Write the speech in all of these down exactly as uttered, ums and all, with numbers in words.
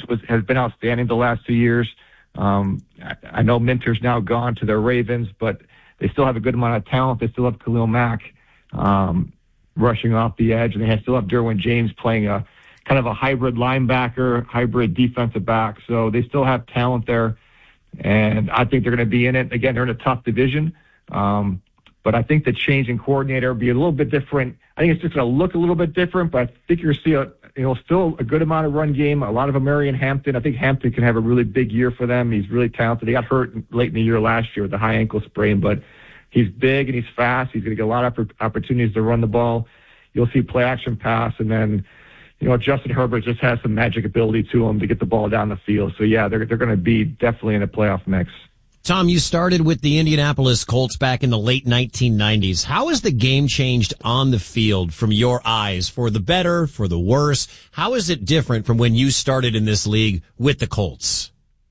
was, has been outstanding the last two years. Um, I, I know Minter's now gone to the Ravens, but they still have a good amount of talent. They still have Khalil Mack um, rushing off the edge, and they still have Derwin James playing a kind of a hybrid linebacker, hybrid defensive back. So they still have talent there, and I think they're going to be in it. Again, they're in a tough division, um, but I think the change in coordinator will be a little bit different. I think it's just going to look a little bit different, but I think you're see a you know still a good amount of run game. A lot of Amarian Hampton. I think Hampton can have a really big year for them. He's really talented. He got hurt late in the year last year with a high ankle sprain, but he's big and he's fast. He's going to get a lot of opportunities to run the ball. You'll see play action pass, and then you know Justin Herbert just has some magic ability to him to get the ball down the field. So yeah, they're they're going to be definitely in a playoff mix. Tom, you started with the Indianapolis Colts back in the late nineteen nineties. How has the game changed on the field from your eyes, for the better, for the worse? How is it different from when you started in this league with the Colts?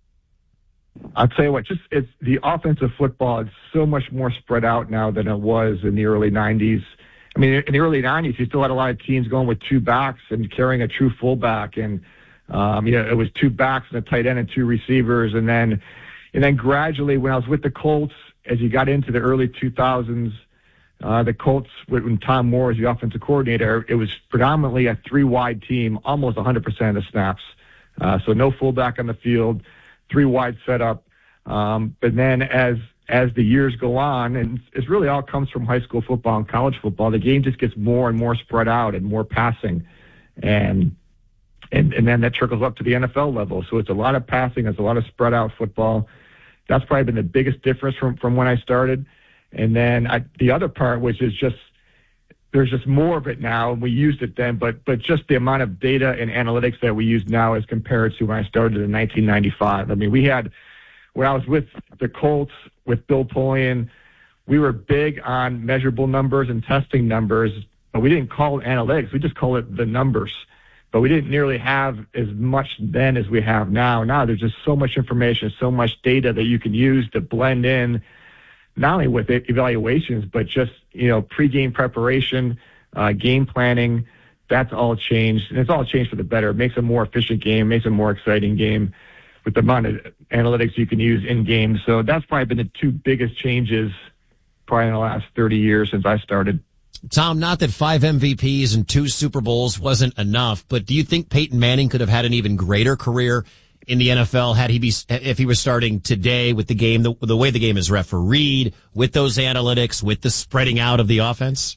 I'll tell you what, just it's the offensive football is so much more spread out now than it was in the early nineties. I mean, in the early nineties, you still had a lot of teams going with two backs and carrying a true fullback, and um, you know it was two backs and a tight end and two receivers, and then and then gradually, when I was with the Colts, as you got into the early two thousands, uh, the Colts, when Tom Moore was the offensive coordinator, it was predominantly a three-wide team, almost one hundred percent of the snaps. Uh, so no fullback on the field, three-wide setup. Um, but then as as the years go on, and it really all comes from high school football and college football, the game just gets more and more spread out and more passing. And and, and then that trickles up to the N F L level. So it's a lot of passing, it's a lot of spread out football. That's probably been the biggest difference from, from when I started. And then I, the other part, which is just, there's just more of it now, and we used it then, but but just the amount of data and analytics that we use now as compared to when I started in nineteen ninety-five. I mean, we had, when I was with the Colts, with Bill Polian, we were big on measurable numbers and testing numbers, but we didn't call it analytics. We just call it the numbers. But we didn't nearly have as much then as we have now. Now there's just so much information, so much data that you can use to blend in, not only with evaluations, but just, you know, pregame preparation, uh, game planning. That's all changed, and it's all changed for the better. It makes a more efficient game, makes a more exciting game with the amount of analytics you can use in games. So that's probably been the two biggest changes probably in the last thirty years since I started. Tom, not that five M V Ps and two Super Bowls wasn't enough, but do you think Peyton Manning could have had an even greater career in the N F L had he be, if he was starting today with the game, the, the way the game is refereed, with those analytics, with the spreading out of the offense?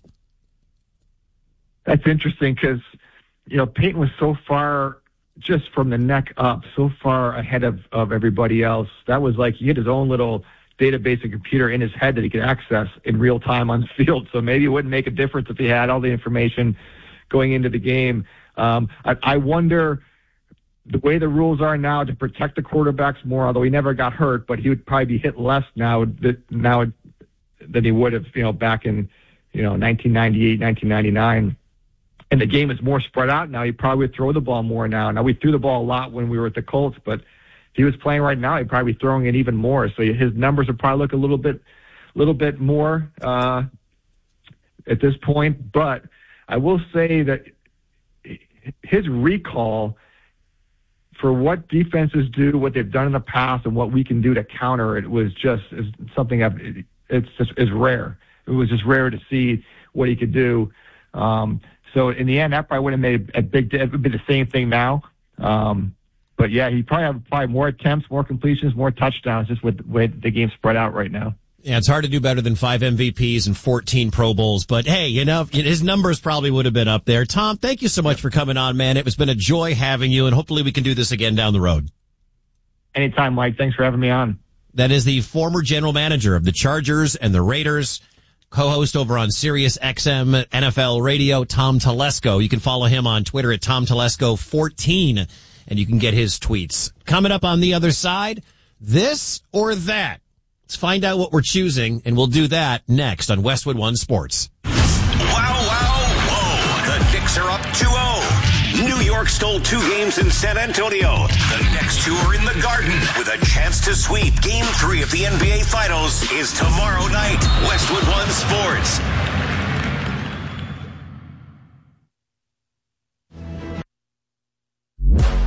That's interesting because, you know, Peyton was so far just from the neck up, so far ahead of, of everybody else. That was like he had his own little database and computer in his head that he could access in real time on the field. So maybe it wouldn't make a difference if he had all the information going into the game. Um, I, I wonder the way the rules are now to protect the quarterbacks more, although he never got hurt, but he would probably be hit less now that now than he would have, you know, back in, you know, nineteen ninety-eight, nineteen ninety-nine. And the game is more spread out now. He probably would throw the ball more now. Now we threw the ball a lot when we were at the Colts, but if he was playing right now, he'd probably be throwing it even more. So his numbers would probably look a little bit, little bit more uh, at this point. But I will say that his recall for what defenses do, what they've done in the past, and what we can do to counter it was just is something I've, it's just is rare. It was just rare to see what he could do. Um, so in the end, that probably would have made a big. It would be the same thing now. Um, But, yeah, he probably have probably more attempts, more completions, more touchdowns just with the way the game's spread out right now. Yeah, it's hard to do better than five M V Ps and fourteen Pro Bowls. But, hey, you know, his numbers probably would have been up there. Tom, thank you so much for coming on, man. It has been a joy having you, and hopefully we can do this again down the road. Anytime, Mike. Thanks for having me on. That is the former general manager of the Chargers and the Raiders, co-host over on Sirius X M N F L Radio, Tom Telesco. You can follow him on Twitter at Tom Telesco fourteen. And you can get his tweets. Coming up on the other side, this or that. Let's find out what we're choosing, and we'll do that next on Westwood One Sports. Wow, wow, whoa. The Knicks are up two oh. New York stole two games in San Antonio. The next two are in the Garden with a chance to sweep. Game three of the N B A Finals is tomorrow night. Westwood One Sports.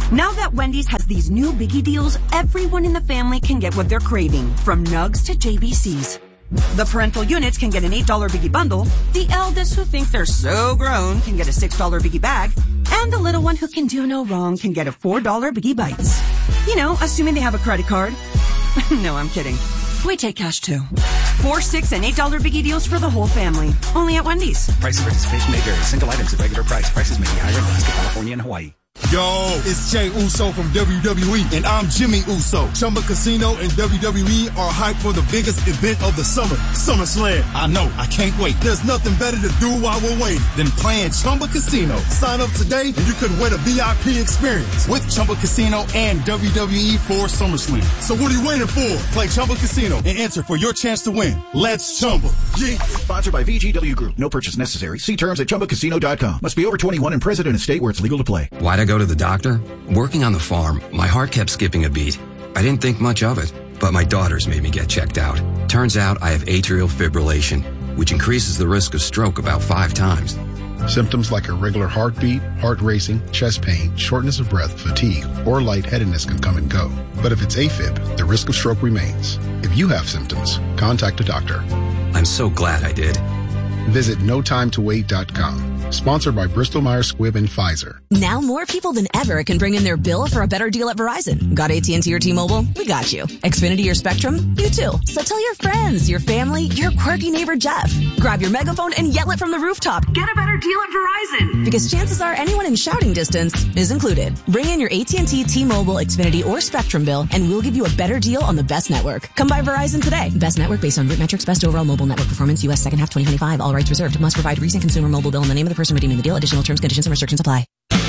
Now that Wendy's has these new biggie deals, everyone in the family can get what they're craving, from nugs to J B Cs. The parental units can get an eight dollar biggie bundle, the eldest who think they're so grown can get a six dollar biggie bag, and the little one who can do no wrong can get a four dollar biggie bites. You know, assuming they have a credit card. No, I'm kidding. We take cash too. Four, six, and eight dollar biggie deals for the whole family. Only at Wendy's. Price of participation may vary. Single items at regular price. Prices may be higher in Alaska, California, and Hawaii. Yo, it's Jey Uso from W W E, and I'm Jimmy Uso. Chumba Casino and W W E are hyped for the biggest event of the summer, SummerSlam. I know, I can't wait. There's nothing better to do while we're waiting than playing Chumba Casino. Sign up today, and you could win a V I P experience with Chumba Casino and W W E for SummerSlam. So what are you waiting for? Play Chumba Casino and enter for your chance to win. Let's Chumba. Yeah. Sponsored by V G W Group. No purchase necessary. See terms at chumba casino dot com. Must be over twenty-one and present in a state where it's legal to play. Why'd I go to the doctor? Working on the farm, my heart kept skipping a beat. I didn't think much of it, but my daughters made me get checked out. Turns out I have atrial fibrillation, which increases the risk of stroke about five times. Symptoms like irregular heartbeat, heart racing, chest pain, shortness of breath, fatigue, or lightheadedness can come and go. But if it's AFib, the risk of stroke remains. If you have symptoms, contact a doctor. I'm so glad I did. Visit no time to wait dot com. Sponsored by Bristol Myers Squibb and Pfizer. Now more people than ever can bring in their bill for a better deal at Verizon. Got A T and T or T-Mobile? We got you. Xfinity or Spectrum? You too. So tell your friends, your family, your quirky neighbor Jeff. Grab your megaphone and yell it from the rooftop. Get a better deal at Verizon. Because chances are anyone in shouting distance is included. Bring in your A T and T, T-Mobile, Xfinity, or Spectrum bill and we'll give you a better deal on the best network. Come by Verizon today. Best network based on root metrics, best overall mobile network performance, U S second half twenty twenty-five. All rights reserved. Must provide recent consumer mobile bill and the name of the person redeeming the deal. Additional terms, conditions, and restrictions apply.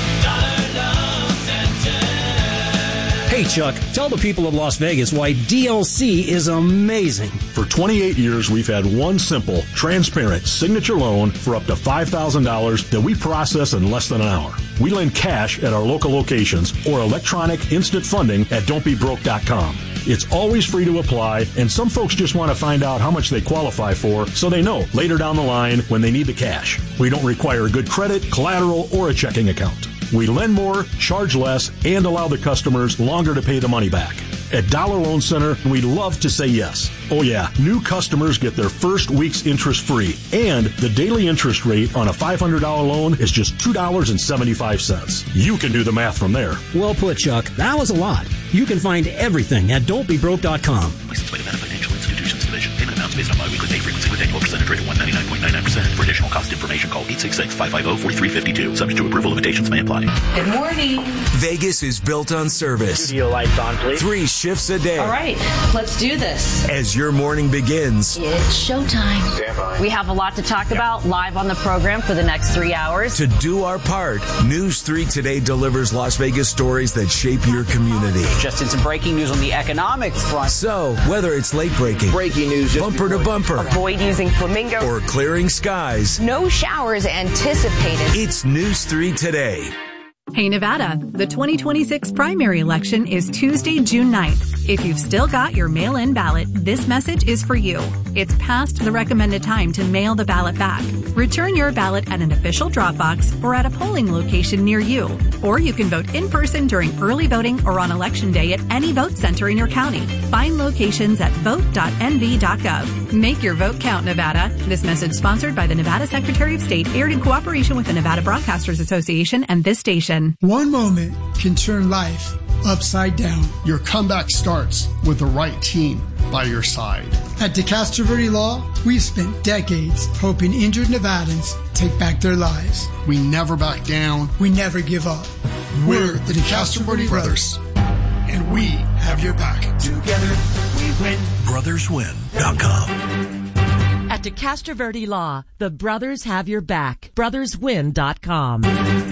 Hey, Chuck, tell the people of Las Vegas why D L C is amazing. For twenty-eight years, we've had one simple, transparent signature loan for up to five thousand dollars that we process in less than an hour. We lend cash at our local locations or electronic instant funding at don't be broke dot com. It's always free to apply, and some folks just want to find out how much they qualify for so they know later down the line when they need the cash. We don't require good credit, collateral, or a checking account. We lend more, charge less, and allow the customers longer to pay the money back. At Dollar Loan Center, we love to say yes. Oh yeah, new customers get their first week's interest free, and the daily interest rate on a five hundred dollars loan is just two dollars and seventy-five cents. You can do the math from there. Well put, Chuck. That was a lot. You can find everything at don't be broke dot com. Licensed by Nevada Financial Institutions Division. Payment amounts based on biweekly pay frequency with annual percentage rate of one ninety-nine point nine nine percent. For additional cost information, call eight six six, five five zero, four three five two. Subject to approval, limitations may apply. Good morning. Vegas is built on service. Studio lights on, please. Three shifts a day. All right, let's do this. As your morning begins, it's showtime. Stand by. We have a lot to talk about live on the program for the next three hours. To do our part, News three Today delivers Las Vegas stories that shape your community. Just in some breaking news on the economics front. So, whether it's late breaking, breaking news, bumper to bumper, avoid using flamingo, or clearing skies, no showers anticipated. It's News three Today. Hey Nevada, the twenty twenty-six primary election is Tuesday, June ninth. If you've still got your mail-in ballot, this message is for you. It's past the recommended time to mail the ballot back. Return your ballot at an official drop box or at a polling location near you. Or you can vote in person during early voting or on election day at any vote center in your county. Find locations at vote dot n v dot gov. Make your vote count, Nevada. This message sponsored by the Nevada Secretary of State, aired in cooperation with the Nevada Broadcasters Association and this station. One moment can turn life upside down. Your comeback starts with the right team by your side. At DeCastro Verde Law, we've spent decades hoping injured Nevadans take back their lives. We never back down. We never give up. We're the DeCastro Verde Brothers, and we have your back. Together we win. brothers win dot com. At DeCastro Verde Law, the brothers have your back. brothers win dot com.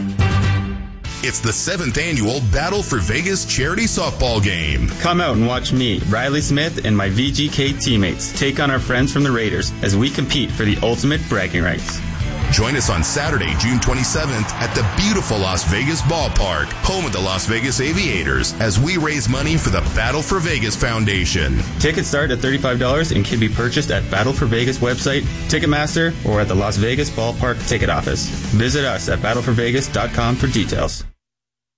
It's the seventh annual Battle for Vegas charity softball game. Come out and watch me, Riley Smith, and my V G K teammates take on our friends from the Raiders as we compete for the ultimate bragging rights. Join us on Saturday, June twenty-seventh at the beautiful Las Vegas Ballpark, home of the Las Vegas Aviators, as we raise money for the Battle for Vegas Foundation. Tickets start at thirty-five dollars and can be purchased at Battle for Vegas website, Ticketmaster, or at the Las Vegas Ballpark ticket office. Visit us at battle for vegas dot com for details.